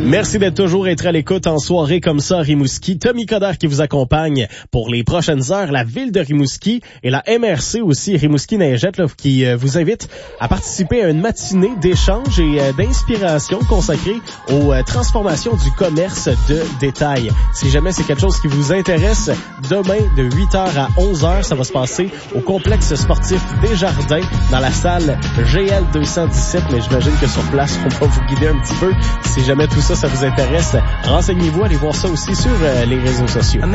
Merci d'être toujours à l'écoute en soirée comme ça à Rimouski. Tommy Coderre qui vous accompagne pour les prochaines heures. La ville de Rimouski et la MRC aussi, Rimouski-Neigette, là, qui vous invite à participer à une matinée d'échange et d'inspiration consacrée aux transformations du commerce de détail. Si jamais c'est quelque chose qui vous intéresse, demain de 8h à 11h, ça va se passer au complexe sportif Desjardins dans la salle GL 217. Mais j'imagine que sur place, on va vous guider un petit peu. Si jamais tout ça vous intéresse, renseignez-vous, allez voir ça aussi sur les réseaux sociaux.